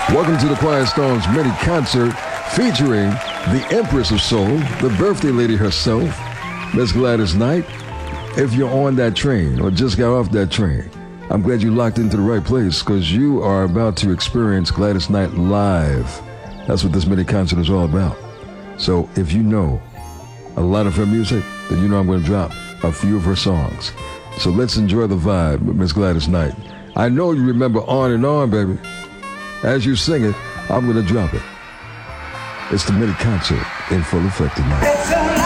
Welcome to the Quiet Storms mini concert featuring the Empress of Soul, the birthday lady herself, Miss Gladys Knight. If you're on that train or just got off that train, I'm glad you locked into the right place because you are about to experience Gladys Knight live. That's what this mini concert is all about. So if you know a lot of her music, then you know I'm going to drop a few of her songs. So let's enjoy the vibe with Miss Gladys Knight. I know you remember On and On, baby. As you sing it, I'm going to drop it. It's the mini concert in full effect tonight.